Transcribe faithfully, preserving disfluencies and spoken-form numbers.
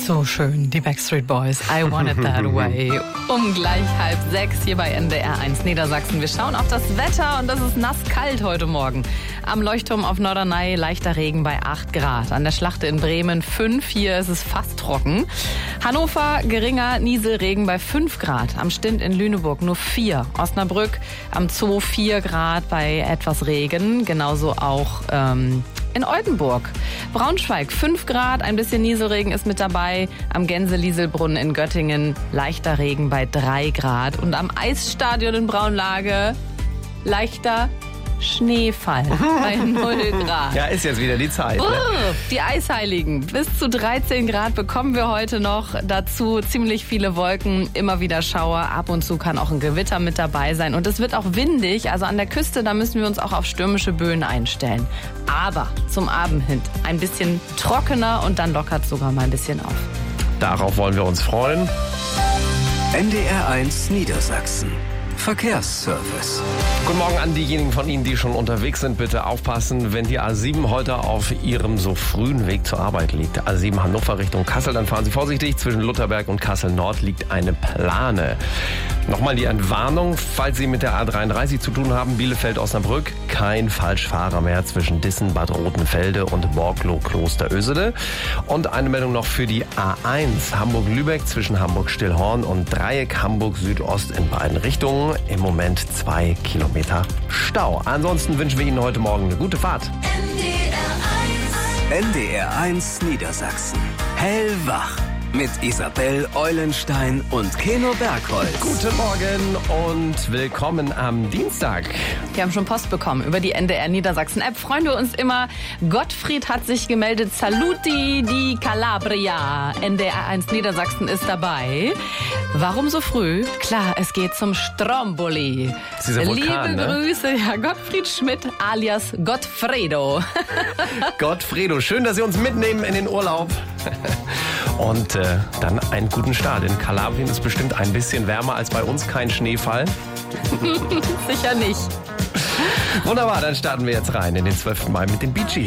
So schön, die Backstreet Boys, I Want It That Way. Um gleich halb sechs hier bei N D R eins Niedersachsen. Wir schauen auf das Wetter und das ist nasskalt heute Morgen. Am Leuchtturm auf Norderney leichter Regen bei acht Grad. An der Schlachte in Bremen fünf, hier ist es fast trocken. Hannover geringer Nieselregen bei fünf Grad. Am Stint in Lüneburg nur vier. Osnabrück am Zoo vier Grad bei etwas Regen. Genauso auch ähm, in Oldenburg. Braunschweig fünf Grad, ein bisschen Nieselregen ist mit dabei. Am Gänse-Lieselbrunnen in Göttingen leichter Regen bei drei Grad. Und am Eisstadion in Braunlage leichter Schneefall bei null Grad. Ja, ist jetzt wieder die Zeit. Ne? Oh, die Eisheiligen. Bis zu dreizehn Grad bekommen wir heute noch. Dazu ziemlich viele Wolken, immer wieder Schauer. Ab und zu kann auch ein Gewitter mit dabei sein. Und es wird auch windig. Also an der Küste, da müssen wir uns auch auf stürmische Böen einstellen. Aber zum Abend hin ein bisschen trockener und dann lockert es sogar mal ein bisschen auf. Darauf wollen wir uns freuen. N D R eins Niedersachsen. Verkehrsservice. Guten Morgen an diejenigen von Ihnen, die schon unterwegs sind. Bitte aufpassen, wenn die A sieben heute auf Ihrem so frühen Weg zur Arbeit liegt. A sieben Hannover Richtung Kassel, dann fahren Sie vorsichtig. Zwischen Lutherberg und Kassel Nord liegt eine Plane. Nochmal die Entwarnung, falls Sie mit der A dreiunddreißig zu tun haben, Bielefeld-Osnabrück, kein Falschfahrer mehr zwischen Dissen, Bad Rotenfelde und Borglow-Kloster-Ösede. Und eine Meldung noch für die A eins, Hamburg-Lübeck zwischen Hamburg-Stillhorn und Dreieck Hamburg-Südost in beiden Richtungen. Im Moment zwei Kilometer Stau. Ansonsten wünschen wir Ihnen heute Morgen eine gute Fahrt. N D R eins Niedersachsen. Hellwach. Mit Isabel Eulenstein und Keno Bergholz. Guten Morgen und willkommen am Dienstag. Wir haben schon Post bekommen über die N D R Niedersachsen App. Freuen wir uns immer. Gottfried hat sich gemeldet. Saluti di Calabria. N D R eins Niedersachsen ist dabei. Warum so früh? Klar, es geht zum Stromboli. Das ist dieser Vulkan, Liebe ne? Grüße, Herr Gottfried Schmidt alias Gottfredo. Gottfredo, schön, dass Sie uns mitnehmen in den Urlaub. Und äh, dann einen guten Start. In Kalabrien ist bestimmt ein bisschen wärmer als bei uns, kein Schneefall. Sicher nicht. Wunderbar, dann starten wir jetzt rein in den zwölften Mai mit den Bee Gees.